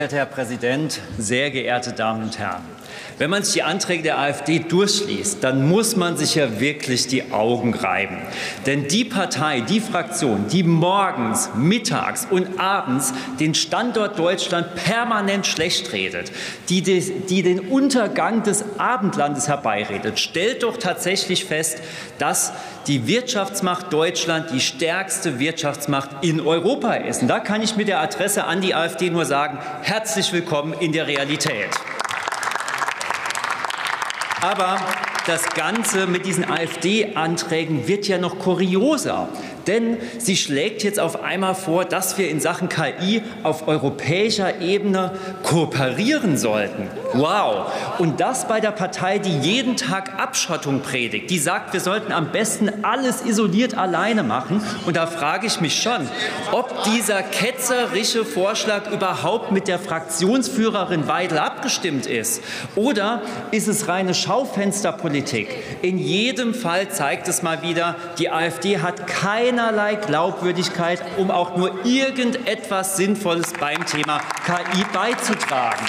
Herr Präsident, sehr geehrte Damen und Herren! Wenn man sich die Anträge der AfD durchliest, dann muss man sich ja wirklich die Augen reiben. Denn die Partei, die Fraktion, die morgens, mittags und abends den Standort Deutschland permanent schlecht redet, die den Untergang des Abendlandes herbeiredet, stellt doch tatsächlich fest, dass die Wirtschaftsmacht Deutschland die stärkste Wirtschaftsmacht in Europa ist. Und da kann ich mit der Adresse an die AfD nur sagen, herzlich willkommen in der Realität. Aber das Ganze mit diesen AfD-Anträgen wird ja noch kurioser. Denn sie schlägt jetzt auf einmal vor, dass wir in Sachen KI auf europäischer Ebene kooperieren sollten. Wow! Und das bei der Partei, die jeden Tag Abschottung predigt. Die sagt, wir sollten am besten alles isoliert alleine machen. Und da frage ich mich schon, ob dieser ketzerische Vorschlag überhaupt mit der Fraktionsführerin Weidel abgestimmt ist. Oder ist es reine Schaufensterpolitik? In jedem Fall zeigt es mal wieder, die AfD hat keinerlei Glaubwürdigkeit, um auch nur irgendetwas Sinnvolles beim Thema KI beizutragen.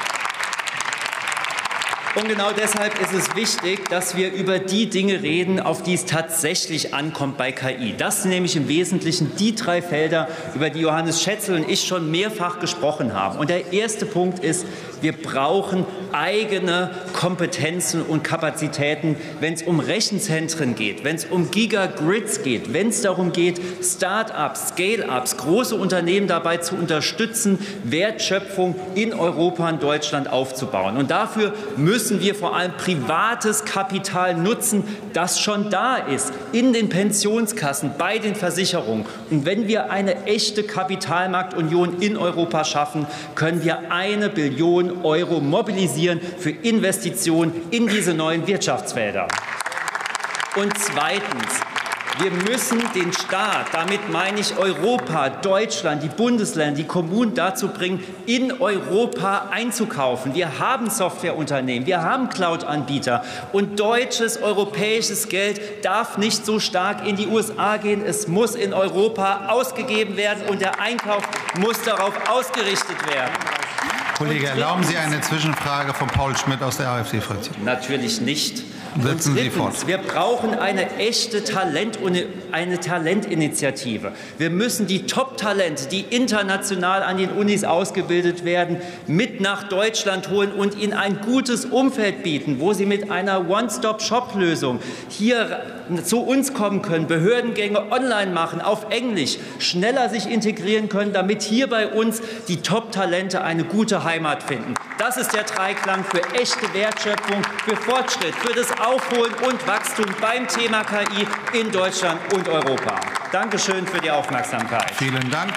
Und genau deshalb ist es wichtig, dass wir über die Dinge reden, auf die es tatsächlich ankommt bei KI. Das sind nämlich im Wesentlichen die drei Felder, über die Johannes Schätzl und ich schon mehrfach gesprochen haben. Und der erste Punkt ist, wir brauchen eigene Kompetenzen und Kapazitäten, wenn es um Rechenzentren geht, wenn es um Gigagrids geht, wenn es darum geht, Start-ups, Scale-ups, große Unternehmen dabei zu unterstützen, Wertschöpfung in Europa und Deutschland aufzubauen. Und dafür müssen wir vor allem privates Kapital nutzen, das schon da ist, in den Pensionskassen, bei den Versicherungen. Und wenn wir eine echte Kapitalmarktunion in Europa schaffen, können wir 1 Billion Euro mobilisieren für Investitionen in diese neuen Wirtschaftsfelder. Und zweitens, wir müssen den Staat, damit meine ich Europa, Deutschland, die Bundesländer, die Kommunen dazu bringen, in Europa einzukaufen. Wir haben Softwareunternehmen, wir haben Cloud-Anbieter und deutsches, europäisches Geld darf nicht so stark in die USA gehen. Es muss in Europa ausgegeben werden und der Einkauf muss darauf ausgerichtet werden. Kollege, erlauben Sie eine Zwischenfrage von Paul Schmidt aus der AfD-Fraktion? Natürlich nicht. Setzen Sie fort. Wir brauchen eine echte Talentinitiative. Wir müssen die Top-Talente, die international an den Unis ausgebildet werden, mit nach Deutschland holen und ihnen ein gutes Umfeld bieten, wo sie mit einer One-Stop-Shop-Lösung hier zu uns kommen können, Behördengänge online machen, auf Englisch, schneller sich integrieren können, damit hier bei uns die Top-Talente eine gute Heimat finden. Das ist der Dreiklang für echte Wertschöpfung, für Fortschritt, für das Aufholen und Wachstum beim Thema KI in Deutschland und Europa. Dankeschön für die Aufmerksamkeit. Vielen Dank.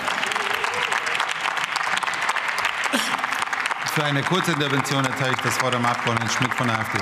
Für eine Kurzintervention erteile ich das Wort dem Abgeordneten Schmidt von der AfD.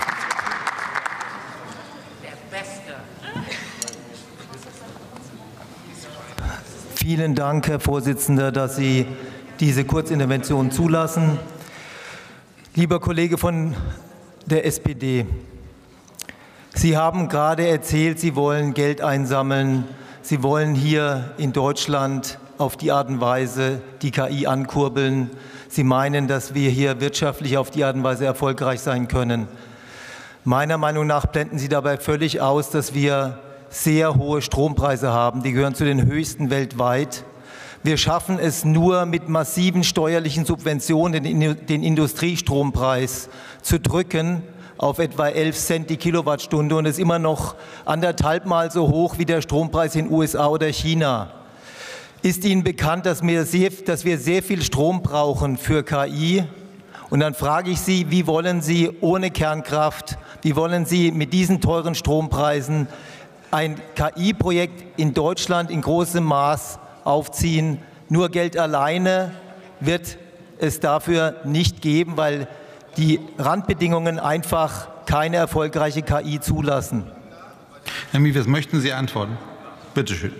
Vielen Dank, Herr Vorsitzender, dass Sie diese Kurzintervention zulassen. Lieber Kollege von der SPD, Sie haben gerade erzählt, Sie wollen Geld einsammeln. Sie wollen hier in Deutschland auf die Art und Weise die KI ankurbeln. Sie meinen, dass wir hier wirtschaftlich auf die Art und Weise erfolgreich sein können. Meiner Meinung nach blenden Sie dabei völlig aus, dass wir sehr hohe Strompreise haben. Die gehören zu den höchsten weltweit. Wir schaffen es nur mit massiven steuerlichen Subventionen, den Industriestrompreis zu drücken auf etwa 11 Cent die Kilowattstunde und ist immer noch 1,5 Mal so hoch wie der Strompreis in den USA oder China. Ist Ihnen bekannt, dass wir sehr viel Strom brauchen für KI? Und dann frage ich Sie, wie wollen Sie ohne Kernkraft, wie wollen Sie mit diesen teuren Strompreisen ein KI-Projekt in Deutschland in großem Maß aufziehen? Nur Geld alleine wird es dafür nicht geben, weil die Randbedingungen einfach keine erfolgreiche KI zulassen. Herr Miewes, möchten Sie antworten? Bitte schön.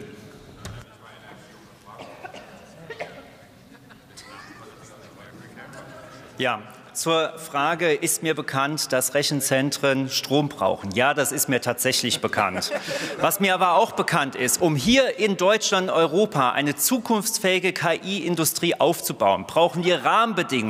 Ja, zur Frage, ist mir bekannt, dass Rechenzentren Strom brauchen? Ja, das ist mir tatsächlich bekannt. Was mir aber auch bekannt ist, um hier in Deutschland, Europa eine zukunftsfähige KI-Industrie aufzubauen, brauchen wir Rahmenbedingungen.